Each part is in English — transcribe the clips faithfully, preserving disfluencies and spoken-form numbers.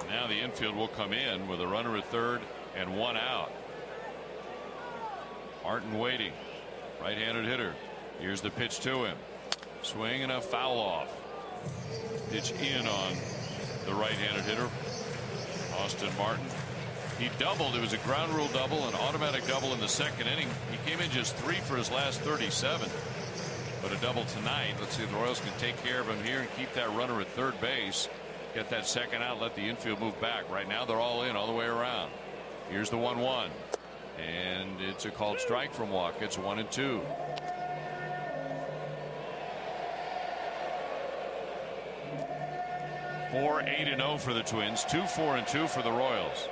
Now the infield will come in with a runner at third and one out. Martin waiting. Right-handed hitter. Here's the pitch to him. Swing and a foul off. Pitch in on the right-handed hitter, Austin Martin. He doubled. It was a ground rule double, an automatic double in the second inning. He came in just three for his last thirty-seven. But a double tonight. Let's see if the Royals can take care of him here and keep that runner at third base. Get that second out, let the infield move back. Right now they're all in all the way around. Here's the one one. And it's a called strike from Walker. It's one and two. Four, eight, and oh for the Twins. Two, four, and two for the Royals.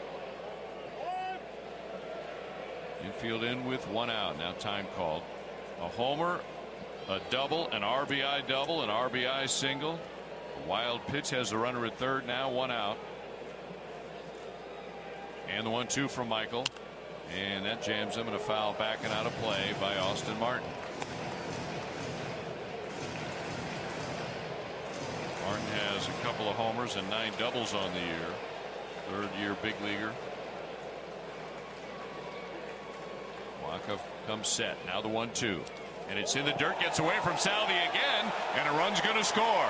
Infield in with one out. Now time called. A homer, a double, an R B I double, an R B I single. A wild pitch has the runner at third. Now one out. And the one two from Michael. And that jams him in a foul backing out of play by Austin Martin. Martin has a couple of homers and nine doubles on the year. Third year big leaguer. Waka comes set. Now the one two. And it's in the dirt. Gets away from Salvi again. And a run's going to score.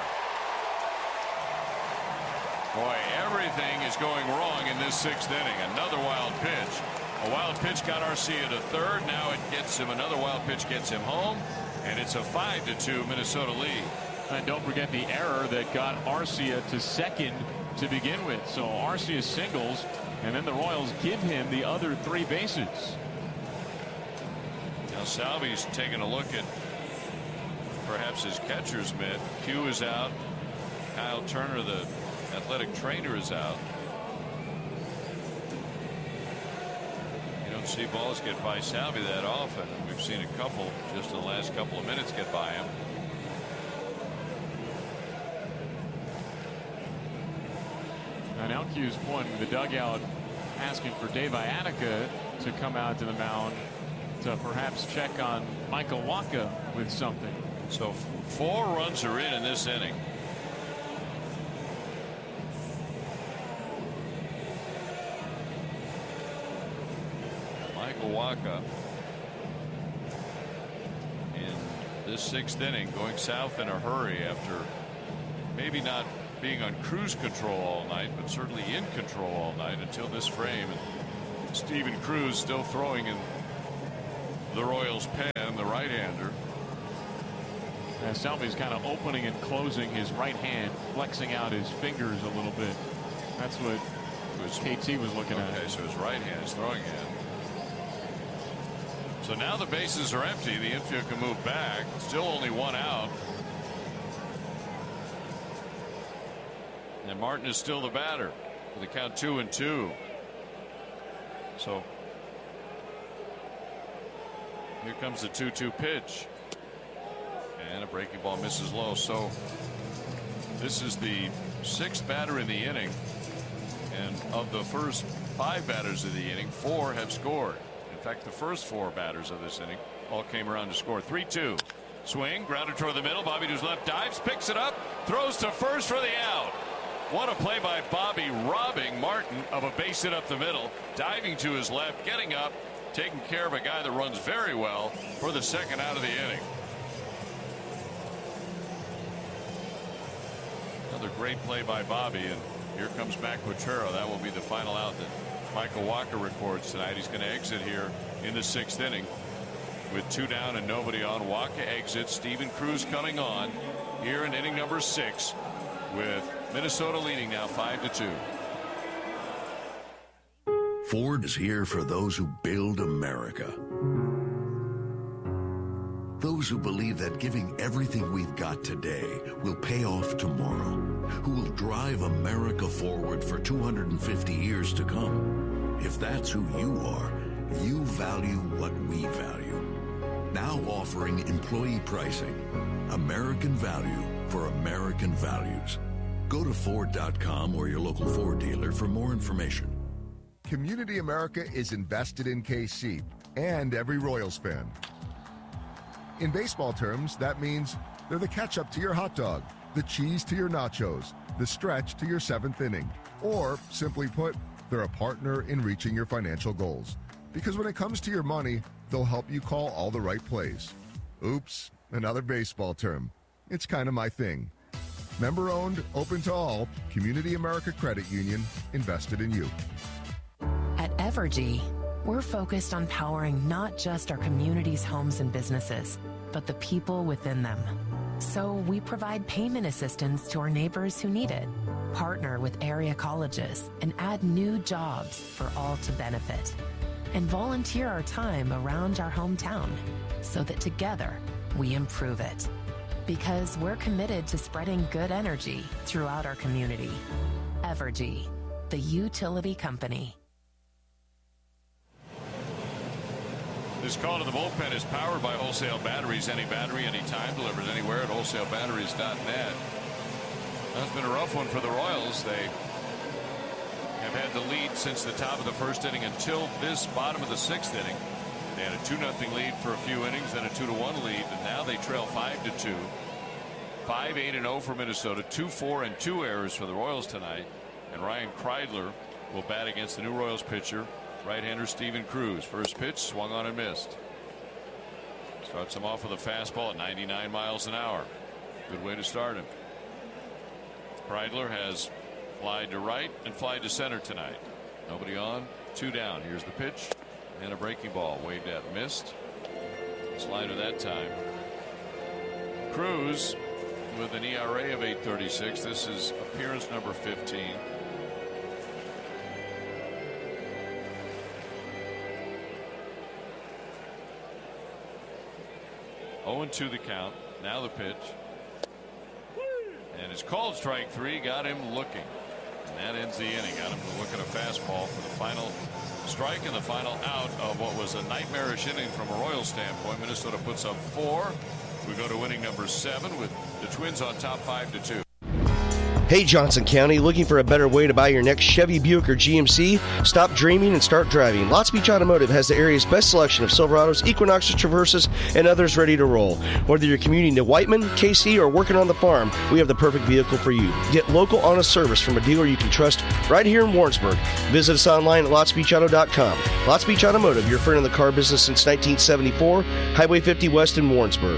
Boy, everything is going wrong in this sixth inning. Another wild pitch. A wild pitch got Arcia to third. Now it gets him. Another wild pitch gets him home. And it's a five to two Minnesota lead. And don't forget the error that got Arcia to second to begin with. So Arcia singles, and then the Royals give him the other three bases. Now Salvi's taking a look at perhaps his catcher's mitt. Q is out. Kyle Turner, the athletic trainer, is out. You don't see balls get by Salvi that often. We've seen a couple just in the last couple of minutes get by him. And now Q's pointing the dugout, asking for Dave Iannica to come out to the mound to perhaps check on Michael Wacha with something. So four runs are in in this inning. Michael Wacha in this sixth inning going south in a hurry after maybe not being on cruise control all night, but certainly in control all night until this frame. And Steven Cruz still throwing in the Royals' pen, the right-hander. Uh, Salvi's kind of opening and closing his right hand, flexing out his fingers a little bit. That's what was, K T was looking okay, at. Okay, so his right hand is throwing hand. So now the bases are empty. The infield can move back. Still only one out. And Martin is still the batter with a count two and two. So here comes the two two pitch. And a breaking ball misses low. So this is the sixth batter in the inning. And of the first five batters of the inning, four have scored. In fact, the first four batters of this inning all came around to score. three two. Swing, grounded toward the middle. Bobby to his left, dives, picks it up, throws to first for the out. What a play by Bobby, robbing Martin of a base hit up the middle, diving to his left, getting up, taking care of a guy that runs very well for the second out of the inning. Another great play by Bobby, and here comes Matt Quatrero. That will be the final out that Michael Wacha records tonight. He's going to exit here in the sixth inning with two down and nobody on. Wacha exits. Steven Cruz coming on here in inning number six, with Minnesota leading now five to two. Ford is here for those who build America. Those who believe that giving everything we've got today will pay off tomorrow. Who will drive America forward for two hundred fifty years to come. If that's who you are, you value what we value. Now offering employee pricing. American value for American values. Go to Ford dot com or your local Ford dealer for more information. Community America is invested in K C and every Royals fan. In baseball terms, that means they're the ketchup to your hot dog, the cheese to your nachos, the stretch to your seventh inning. Or, simply put, they're a partner in reaching your financial goals. Because when it comes to your money, they'll help you call all the right plays. Oops, another baseball term. It's kind of my thing. Member-owned, open to all, Community America Credit Union, invested in you. At Evergy, we're focused on powering not just our community's homes and businesses, but the people within them. So we provide payment assistance to our neighbors who need it, partner with area colleges, and add new jobs for all to benefit. And volunteer our time around our hometown so that together we improve it. Because we're committed to spreading good energy throughout our community. Evergy, the utility company. This call to the bullpen is powered by Wholesale Batteries. Any battery, anytime, delivered anywhere at wholesale batteries dot net. That's been a rough one for the Royals. They have had the lead since the top of the first inning until this bottom of the sixth inning. They had a two nothing lead for a few innings, then a two to one lead, and now they trail five to two. five eight and oh for Minnesota, two four and two errors for the Royals tonight. And Ryan Kreidler will bat against the new Royals pitcher, right-hander Steven Cruz. First pitch swung on and missed. Starts him off with a fastball at ninety-nine miles an hour. Good way to start him. Kreidler has flied to right and flied to center tonight. Nobody on, two down. Here's the pitch and a breaking ball waved at, missed. Slider that time. Cruz with an E R A of eight thirty-six. This is appearance number fifteen. oh and two the count. Now the pitch. And it's called strike three. Got him looking. And that ends the inning. Got him to look at a fastball for the final strike and the final out of what was a nightmarish inning from a Royals standpoint. Minnesota puts up four. We go to inning number seven with the Twins on top five to two. Hey, Johnson County, looking for a better way to buy your next Chevy, Buick, or G M C? Stop dreaming and start driving. Lots Beach Automotive has the area's best selection of Silverados, Equinoxes, Traverses, and others ready to roll. Whether you're commuting to Whiteman, K C, or working on the farm, we have the perfect vehicle for you. Get local, honest service from a dealer you can trust right here in Warrensburg. Visit us online at lots beach auto dot com. Lots Beach Automotive, your friend in the car business since nineteen seventy-four, Highway fifty West in Warrensburg.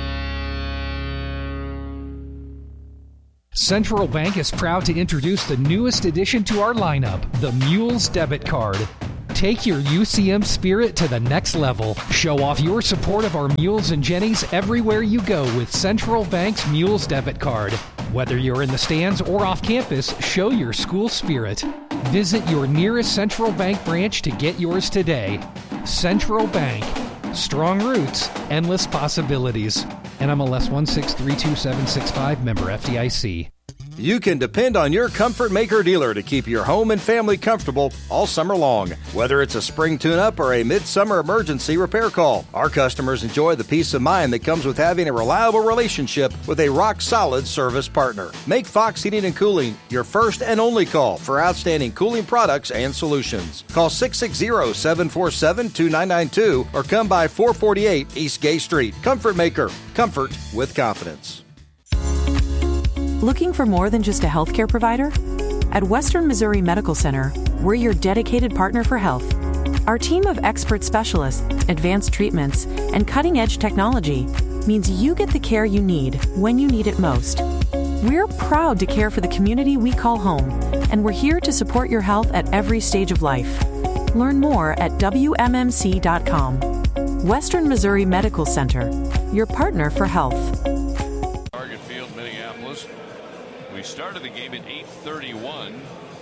Central Bank is proud to introduce the newest addition to our lineup, the Mules Debit Card. Take your U C M spirit to the next level. Show off your support of our Mules and Jennies everywhere you go with Central Bank's Mules Debit Card. Whether you're in the stands or off campus, show your school spirit. Visit your nearest Central Bank branch to get yours today. Central Bank. Strong roots, endless possibilities. N M L S one six three two seven six five, member F D I C. You can depend on your Comfort Maker dealer to keep your home and family comfortable all summer long. Whether it's a spring tune-up or a midsummer emergency repair call, our customers enjoy the peace of mind that comes with having a reliable relationship with a rock-solid service partner. Make Fox Heating and Cooling your first and only call for outstanding cooling products and solutions. Call six six zero, seven four seven, two nine nine two or come by four forty-eight East Gay Street. Comfort Maker. Comfort with confidence. Looking for more than just a healthcare provider? At Western Missouri Medical Center, we're your dedicated partner for health. Our team of expert specialists, advanced treatments, and cutting-edge technology means you get the care you need when you need it most. We're proud to care for the community we call home, and we're here to support your health at every stage of life. Learn more at W M M C dot com. Western Missouri Medical Center, your partner for health. Target Field, Minneapolis. We started the game at eight thirty-one.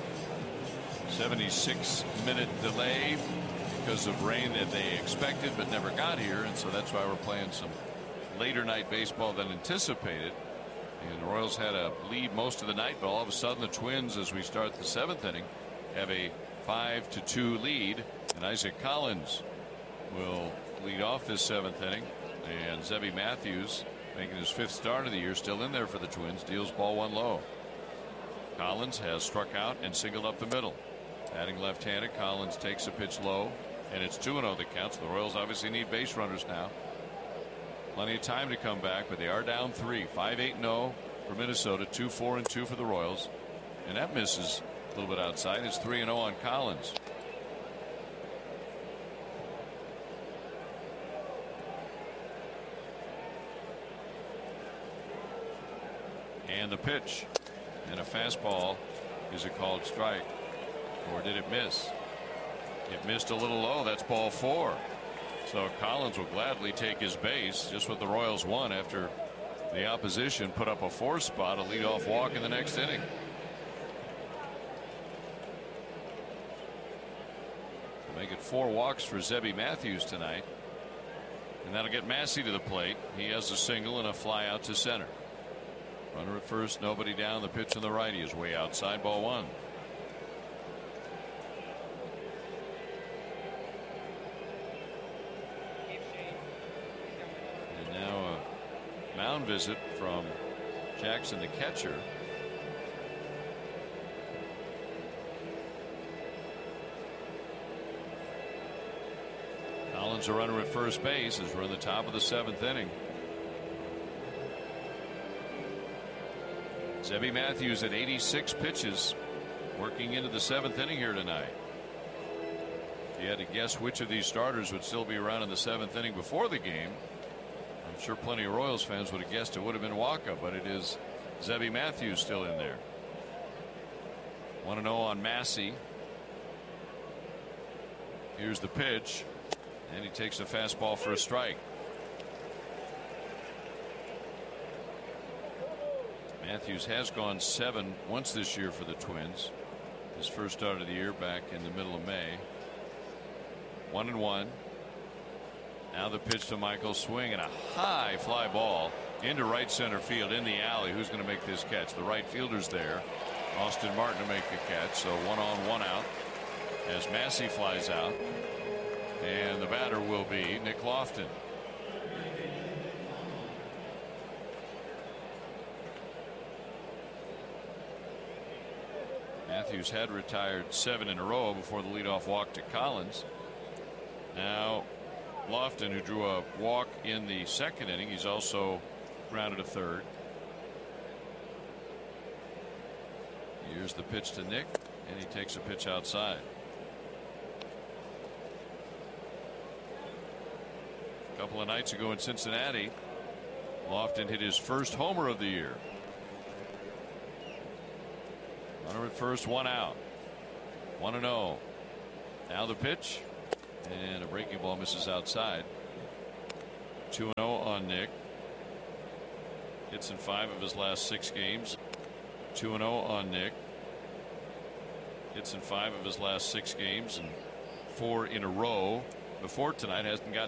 seventy-six minute delay because of rain that they expected but never got here, and so that's why we're playing some later night baseball than anticipated. And the Royals had a lead most of the night, but all of a sudden the Twins, as we start the seventh inning, have a five to two lead, and Isaac Collins will lead off this seventh inning, and Zebby Matthews, making his fifth start of the year, still in there for the Twins, deals ball one low. Collins has struck out and singled up the middle. Batting left-handed, Collins takes a pitch low, and it's two and oh that counts. The Royals obviously need base runners now. Plenty of time to come back, but they are down three. five eight and oh for Minnesota. Two, four, and two for the Royals. And that misses a little bit outside. It's three and oh on Collins. And the pitch. And a fastball. Is a called strike? Or did it miss? It missed a little low. That's ball four. So Collins will gladly take his base. Just what the Royals won after the opposition put up a four spot, a leadoff walk in the next inning. Make it four walks for Zebby Matthews tonight. And that'll get Massey to the plate. He has a single and a fly out to center. Runner at first, nobody down. The pitch on the righty is way outside, ball one. And now a mound visit from Jackson, the catcher. Collins, a runner at first base, as we're in the top of the seventh inning. Zebby Matthews at eighty-six pitches, working into the seventh inning here tonight. If you had to guess which of these starters would still be around in the seventh inning before the game, I'm sure plenty of Royals fans would have guessed it would have been Wacha, but it is Zebby Matthews still in there. one and oh on Massey. Here's the pitch, and he takes a fastball for a strike. Matthews has gone seven once this year for the Twins. His first start of the year back in the middle of May. One and one. Now the pitch to Michael, swing and a high fly ball into right center field in the alley. Who's going to make this catch? The right fielder's there. Austin Martin to make the catch. So one on, one out as Massey flies out. And the batter will be Nick Lofton. Matthews had retired seven in a row before the leadoff walk to Collins. Now Lofton, who drew a walk in the second inning, he's also grounded a third. Here's the pitch to Nick, and he takes a pitch outside. A couple of nights ago in Cincinnati, Lofton hit his first homer of the year. Runner at first, one out. one and oh. Now the pitch. And a breaking ball misses outside. two and oh on Nick. Hits in five of his last six games. two and oh on Nick. Hits in five of his last six games and four in a row before tonight. Hasn't gotten